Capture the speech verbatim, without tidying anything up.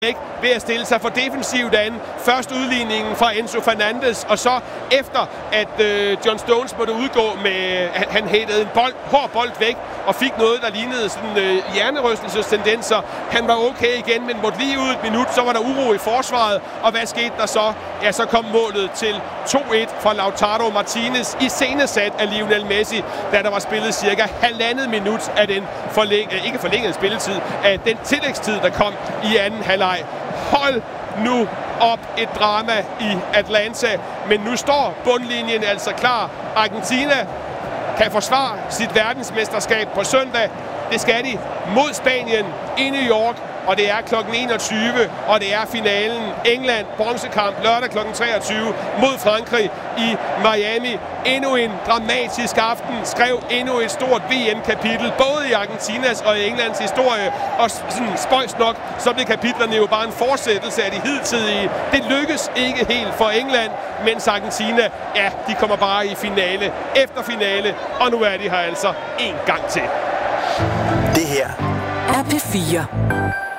ved at stille sig for defensivt an. Først udligningen fra Enzo Fernandez, og så efter, at øh, John Stones måtte udgå med, han, han hættede en bold, hård bold væk, og fik noget, der lignede sådan øh, hjernerystelsestendenser. Han var okay igen, men måtte lige ud et minut, så var der uro i forsvaret, og hvad skete der så? Ja, så kom målet til to et fra Lautaro Martinez, iscenesat af Lionel Messi, da der var spillet cirka halvandet minut af den forlæng, ikke forlængede spilletid, af den tillægstid, der kom i anden halvleg. Hold nu op, et drama i Atlanta, men nu står bundlinjen altså klar. Argentina kan forsvare sit verdensmesterskab på søndag. Det skal de mod Spanien i New York, og det er klokken enogtyve, og det er finalen. England, bronzekamp, lørdag klokken treogtyve mod Frankrig i Miami. Endnu en dramatisk aften, skrev endnu et stort V M-kapitel, både i Argentinas og i Englands historie. Og sådan spøjs nok, så blev kapitlerne jo bare en fortsættelse af de hidtidige. Det lykkes ikke helt for England, mens Argentina, ja, de kommer bare i finale efter finale, og nu er de her altså en gang til. Det her er P fire.